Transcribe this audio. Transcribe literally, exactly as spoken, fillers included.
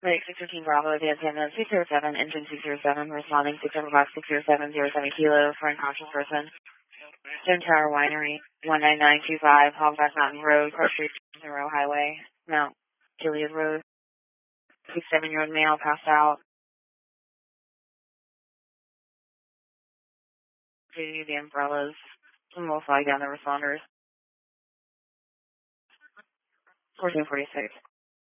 Medic six fifteen Bravo, advance ambulance six zero seven, engine six zero seven, responding six seven five six zero seven zero seven kilo for unconscious person. Stone Tower Winery, one nine nine two five, Hogback Mountain Road, Cross Street, Monroe Highway, Mount Gilead Road. sixty-seven-year-old male passed out. Due to the umbrellas, and we'll flag down the responders. fourteen forty-six.